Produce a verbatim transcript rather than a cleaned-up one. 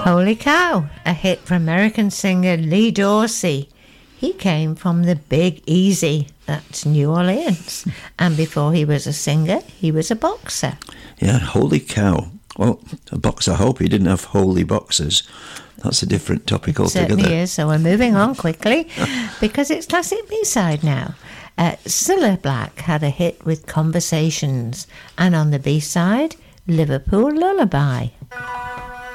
Holy Cow, a hit for American singer Lee Dorsey. He came from the Big Easy, that's New Orleans. And before he was a singer, he was a boxer. Yeah, Holy Cow. Well, a boxer, I hope he didn't have holy boxers. That's a different topic altogether. Certainly is, so we're moving on quickly because it's classic B-side now. Uh, Cilla Black had a hit with Conversations, and on the B-side, Liverpool Lullaby.